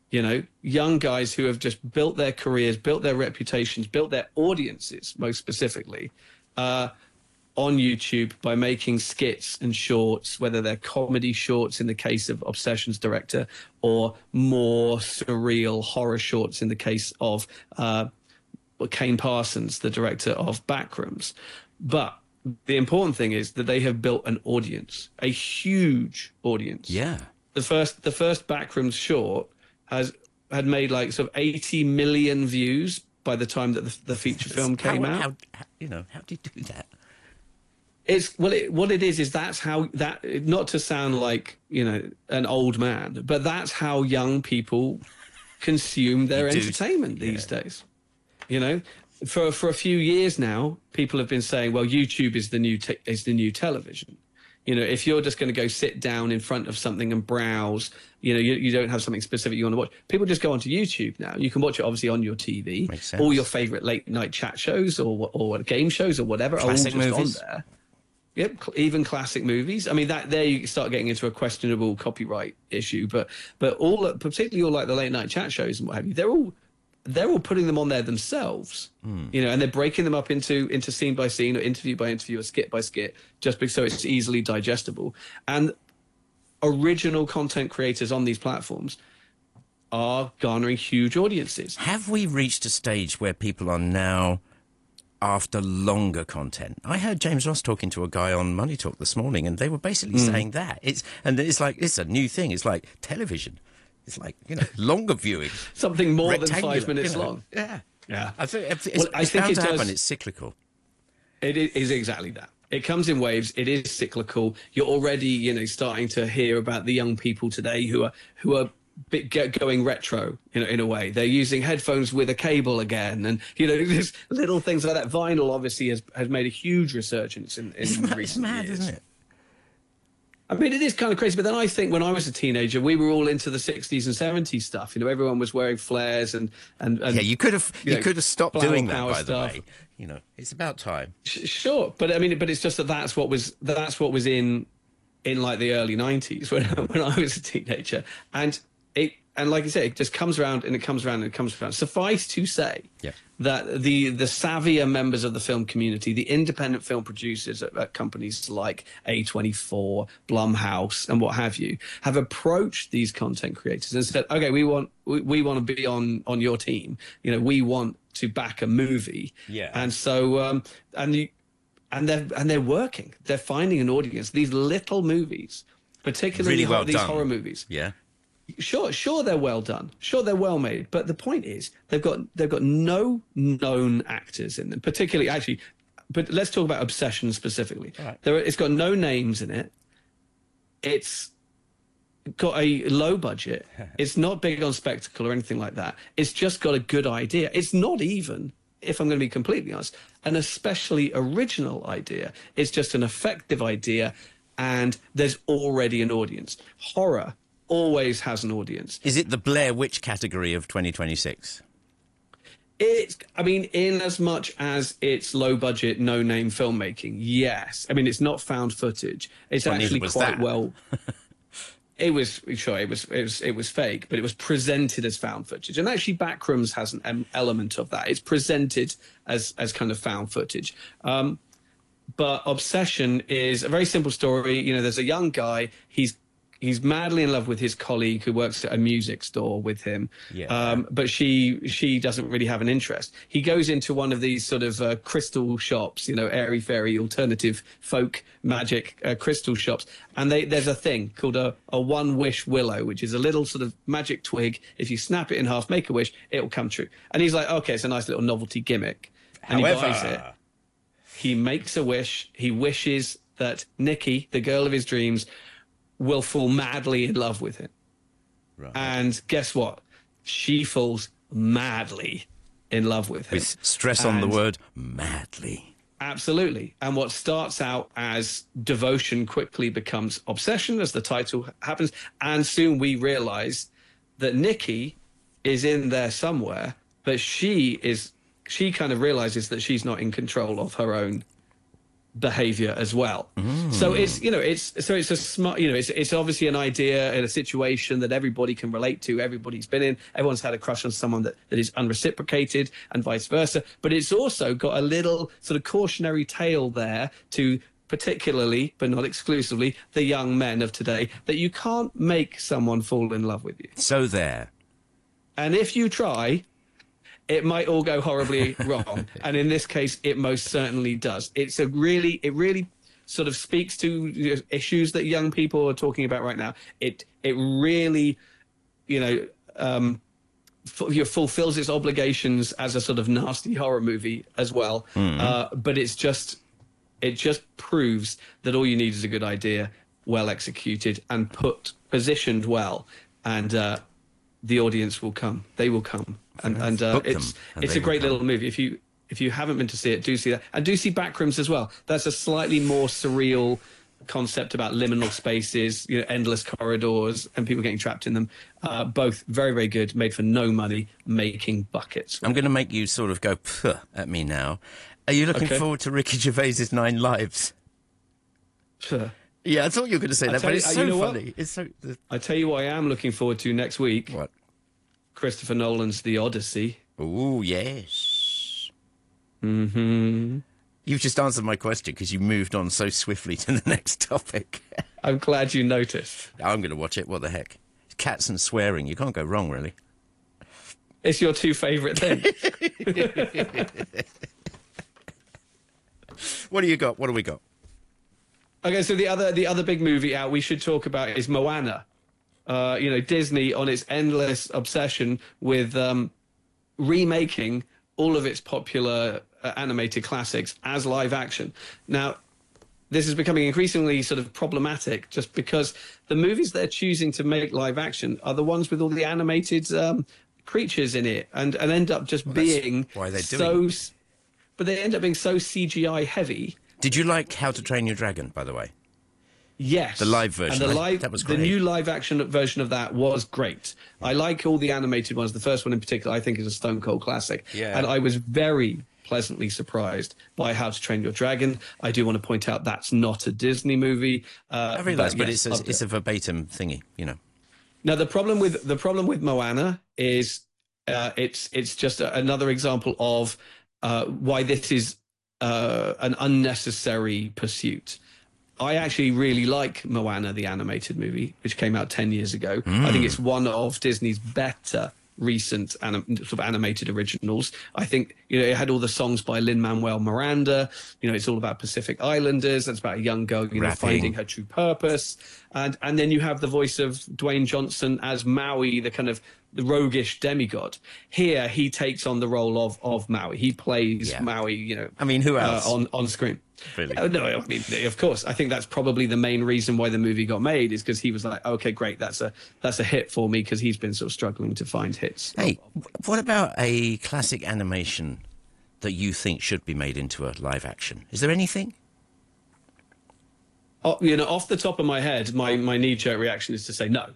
You know, young guys who have just built their careers, built their reputations, built their audiences, most specifically, on YouTube by making skits and shorts, whether they're comedy shorts in the case of Obsession's director, or more surreal horror shorts in the case of Kane Parsons, the director of Backrooms. But the important thing is that they have built an audience, a huge audience. Yeah. The first Backrooms short had made like sort of 80 million views by the time that the feature film came out. How do you do that? What it is that's how that, not to sound like, you know, an old man, but that's how young people consume their entertainment these days. You know, for a few years now, people have been saying, well, YouTube is the new television. You know, if you're just going to go sit down in front of something and browse, you know, you don't have something specific you want to watch. People just go onto YouTube now. You can watch it obviously on your TV. Makes sense. All your favorite late night chat shows or game shows or whatever Classic are all just movies. on there. Yep, even classic movies. I mean, that there you start getting into a questionable copyright issue. But particularly all like the late night chat shows and what have you, they're all putting them on there themselves, you know, and they're breaking them up into scene by scene or interview by interview or skit by skit, just so it's easily digestible. And original content creators on these platforms are garnering huge audiences. Have we reached a stage where people are now after longer content? I heard James Ross talking to a guy on Money Talk this morning, and they were basically saying that it's a new thing. It's like television. It's like, you know, longer viewing. Something more than 5 minutes long. Yeah. Yeah. I think it's think bound it to happen. does. It's cyclical. It is exactly that. It comes in waves. It is cyclical. You're already, you know, starting to hear about the young people today who are going retro, you know, in a way. They're using headphones with a cable again, and you know, just little things like that. Vinyl obviously has made a huge resurgence in recent It's mad, years. isn't it? I mean, it is kind of crazy, but then I think when I was a teenager, we were all into the 60s and 70s stuff. You know, everyone was wearing flares and yeah, you could have stopped doing that, by the stuff. way. You know, it's about time. Sure, but I mean, it's just that's what was in like the early 90s when I was a teenager, and like you say, it just comes around and it comes around and it comes around. Suffice to say that the savvier members of the film community, the independent film producers at companies like A24, Blumhouse, and what have you, have approached these content creators and said, okay, we want to be on your team. You know, we want to back a movie. Yeah. And so and they're working. They're finding an audience. These little movies, particularly really well these done. horror movies. Yeah. Sure, they're well done. Sure, they're well made. But the point is, they've got no known actors in them, particularly actually. But let's talk about Obsession specifically. Right. It's got no names in it. It's got a low budget. It's not big on spectacle or anything like that. It's just got a good idea. It's not even, if I'm going to be completely honest, an especially original idea. It's just an effective idea, and there's already an audience. Horror always has an audience. Is it the Blair Witch category of 2026? I mean, in as much as it's low budget, no name filmmaking, yes. I mean, it's not found footage. It's actually quite well. It was fake, but it was presented as found footage. And actually, Backrooms has an element of that. It's presented as kind of found footage. But Obsession is a very simple story. You know, there's a young guy. He's madly in love with his colleague who works at a music store with him. Yeah. But she doesn't really have an interest. He goes into one of these sort of crystal shops, you know, airy-fairy alternative folk magic crystal shops. And there's a thing called a one-wish willow, which is a little sort of magic twig. If you snap it in half, make a wish, it'll come true. And he's like, okay, it's a nice little novelty gimmick. And However, he buys it. He makes a wish. He wishes that Nikki, the girl of his dreams, will fall madly in love with him. Right. And guess what? She falls madly in love with him. With stress on the word madly. Absolutely. And what starts out as devotion quickly becomes obsession, as the title happens. And soon we realize that Nikki is in there somewhere, but she kind of realizes that she's not in control of her own behavior as well. So it's a smart, it's obviously an idea in a situation that everybody can relate to, everybody's been in, everyone's had a crush on someone that is unreciprocated and vice versa. But it's also got a little sort of cautionary tale there to particularly, but not exclusively, the young men of today, that you can't make someone fall in love with you. So there. And if you try, it might all go horribly wrong. And in this case, it most certainly does. It really sort of speaks to issues that young people are talking about right now. It really, fulfills its obligations as a sort of nasty horror movie as well. But it just proves that all you need is a good idea, well executed and positioned well. And the audience will come. They will come. And it's a great little movie. If you haven't been to see it, do see that, and do see Backrooms as well. That's a slightly more surreal concept about liminal spaces, endless corridors, and people getting trapped in them. Both very, very good. Made for no money, making buckets. I'm going to make you sort of go Puh at me now. Are you looking forward to Ricky Gervais's 9 Lives? Sure. Yeah, I thought you were going to say that, but it's so funny. It's so. I tell you what, I am looking forward to next week. What? Christopher Nolan's The Odyssey. Oh, yes. Mm-hmm. You've just answered my question because you moved on so swiftly to the next topic. I'm glad you noticed. I'm going to watch it. What the heck? Cats and swearing. You can't go wrong, really. It's your 2 favourite things. What do you got? What do we got? Okay, so the other big movie out we should talk about is Moana. Disney on its endless obsession with remaking all of its popular animated classics as live action. Now, this is becoming increasingly sort of problematic just because the movies they're choosing to make live action are the ones with all the animated creatures in it and end up just being why they're doing it. But they end up being so CGI heavy. Did you like How to Train Your Dragon, by the way? Yes. The live version. And that was great. The new live action version of that was great. I like all the animated ones. The first one in particular, I think, is a stone cold classic. Yeah. And I was very pleasantly surprised by How to Train Your Dragon. I do want to point out that's not a Disney movie. I realise, but it's a verbatim thingy, Now, the problem with Moana is it's just another example of why this is an unnecessary pursuit. I actually really like Moana, the animated movie, which came out 10 years ago. I think it's one of Disney's better recent sort of animated originals. I think, it had all the songs by Lin-Manuel Miranda. It's all about Pacific Islanders. It's about a young girl, finding her true purpose. And then you have the voice of Dwayne Johnson as Maui, the kind of the roguish demigod. Here, he takes on the role of Maui. He plays Maui, I mean, who else? On screen. Really? No, I mean, of course. I think that's probably the main reason why the movie got made is because he was like, okay, great, that's a hit for me because he's been sort of struggling to find hits. Hey, what about a classic animation that you think should be made into a live action? Is there anything? Off the top of my head, my knee-jerk reaction is to say no.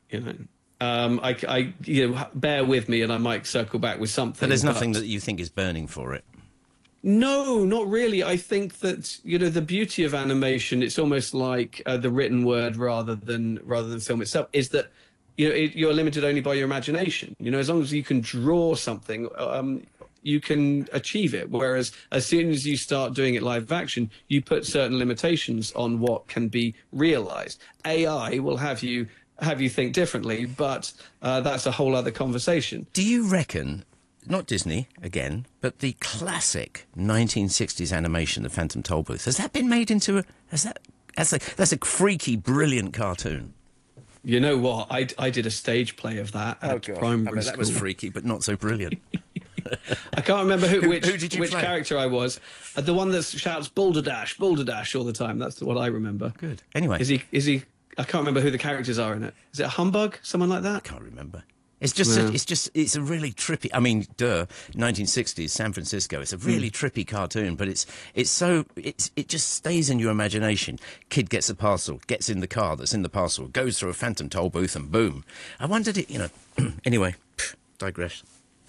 Bear with me, and I might circle back with something. But there's nothing that you think is burning for it. No, not really. I think that the beauty of animation, it's almost like the written word rather than film itself, is that you're limited only by your imagination. As long as you can draw something, you can achieve it. Whereas as soon as you start doing it live action, you put certain limitations on what can be realized. AI will have you think differently, but that's a whole other conversation. Do you reckon? Not Disney, again, but the classic 1960s animation, The Phantom Tollbooth, has that been made into that's a freaky, brilliant cartoon? You know what? I did a stage play of that at primary school. That was freaky, but not so brilliant. I can't remember which character I was. The one that shouts "Balderdash, Balderdash" all the time. That's what I remember. Good. Anyway, is he? I can't remember who the characters are in it. Is it a Humbug? Someone like that? I can't remember. It's a really trippy. I mean, 1960s San Francisco. It's a really trippy cartoon, but it just stays in your imagination. Kid gets a parcel, gets in the car that's in the parcel, goes through a phantom toll booth, and boom. I wondered it. Anyway, digress.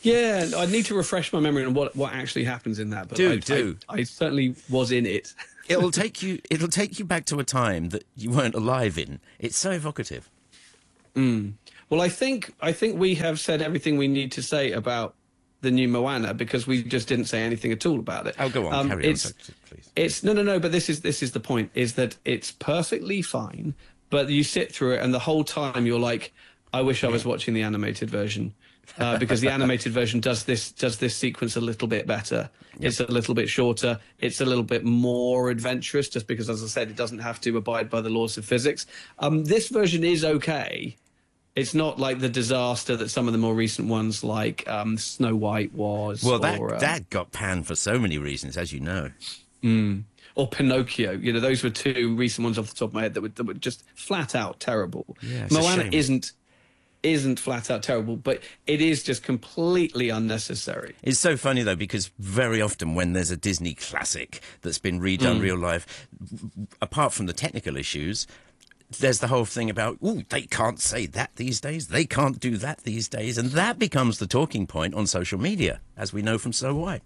Yeah, I need to refresh my memory on what actually happens in that. But I certainly was in it. It'll take you back to a time that you weren't alive in. It's so evocative. Well, I think we have said everything we need to say about the new Moana, because we just didn't say anything at all about it. Oh, go on, carry on, please. It's no, but this is the point, is that it's perfectly fine, but you sit through it and the whole time you're like, I wish I was watching the animated version. Because the animated version does this sequence a little bit better. Yep. It's a little bit shorter. It's a little bit more adventurous, just because, as I said, it doesn't have to abide by the laws of physics. This version is okay. It's not like the disaster that some of the more recent ones, like Snow White, was. Well, that got panned for so many reasons, as you know. Or Pinocchio. You know, those were two recent ones off the top of my head that were just flat out terrible. Yeah, Moana isn't flat out terrible, but it is just completely unnecessary. It's so funny, though, because very often when there's a Disney classic that's been redone real life, apart from the technical issues, there's the whole thing about, they can't say that these days, they can't do that these days, and that becomes the talking point on social media, as we know from Snow White.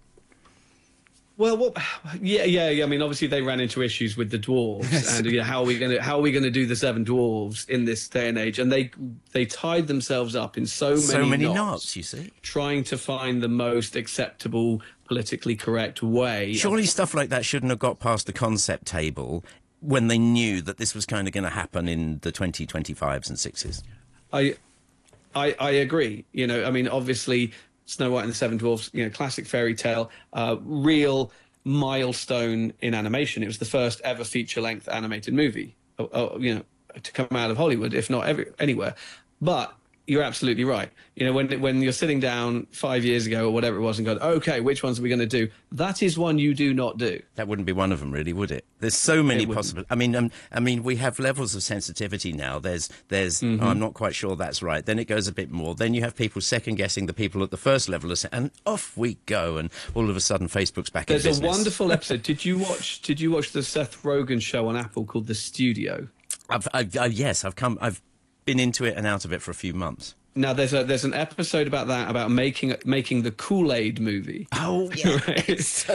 Well, yeah. I mean, obviously they ran into issues with the dwarves, and how are we going to do the seven dwarves in this day and age? And they tied themselves up in so many knots. You see, trying to find the most acceptable, politically correct way. Surely stuff like that shouldn't have got past the concept table when they knew that this was kind of going to happen in the 2025s and 6s. I agree. You know, I mean, obviously, Snow White and the Seven Dwarfs, you know, classic fairy tale, real milestone in animation. It was the first ever feature-length animated movie, you know, to come out of Hollywood, if not anywhere. But you're absolutely right. You know, when you're sitting down 5 years ago or whatever it was and going, okay, which ones are we going to do? That is one you do not do. That wouldn't be one of them, really, would it? There's so many possible. I mean, we have levels of sensitivity now. There's. I'm not quite sure that's right. Then it goes a bit more. Then you have people second guessing the people at the first level, and off we go. And all of a sudden, Facebook's back in business. There's a wonderful episode. Did you watch the Seth Rogen show on Apple called The Studio? Yes, I've been into it and out of it for a few months. Now there's an episode about that, about making the Kool-Aid movie. Oh yeah, right? It's so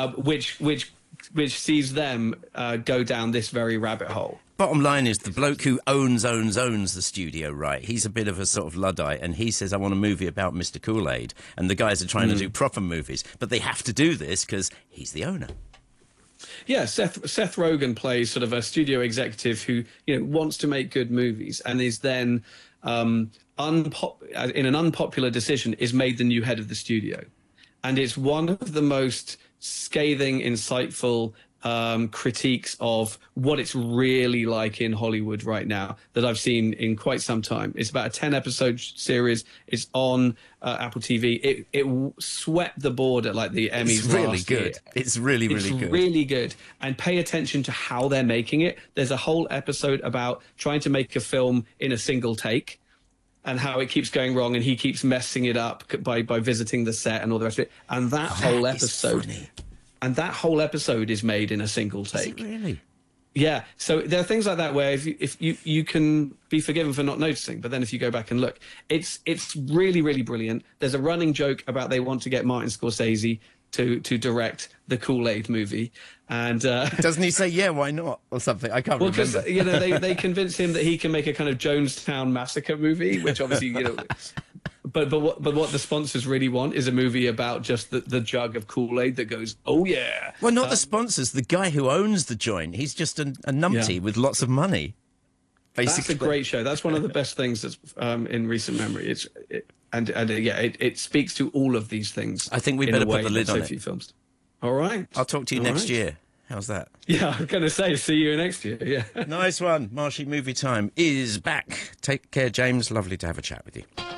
which sees them go down this very rabbit hole. Bottom line is, the bloke who owns the studio, right? He's a bit of a sort of Luddite, and he says, I want a movie about Mr. Kool-Aid. And the guys are trying to do proper movies, but they have to do this because he's the owner. Yeah, Seth Rogen plays sort of a studio executive who, you know, wants to make good movies and is then in an unpopular decision is made the new head of the studio. And it's one of the most scathing, insightful critiques of what it's really like in Hollywood right now that I've seen in quite some time. It's about a 10-episode series. It's on Apple TV. It swept the board at like the Emmys. It's really good. Year. It's really good. It's really good. And pay attention to how they're making it. There's a whole episode about trying to make a film in a single take, and how it keeps going wrong, and he keeps messing it up by visiting the set and all the rest of it. And that whole episode is made in a single take. Is it really? Yeah. So there are things like that where if you can be forgiven for not noticing, but then if you go back and look, it's really, really brilliant. There's a running joke about they want to get Martin Scorsese to direct the Kool-Aid movie, and doesn't he say, yeah, why not, or something? I can't remember. Because, you know, they convince him that he can make a kind of Jonestown Massacre movie, which obviously, you know, but what the sponsors really want is a movie about just the jug of Kool-Aid that goes, oh yeah. Well, not the sponsors, the guy who owns the joint. He's just a numpty with lots of money. Basically. That's a great show. That's one of the best things that's in recent memory. It speaks to all of these things. I think we better put the lid on it. Few films. All right. I'll talk to you next year. How's that? Yeah, I'm going to say see you next year. Yeah. Nice one. Marshy Movie Time is back. Take care, James. Lovely to have a chat with you.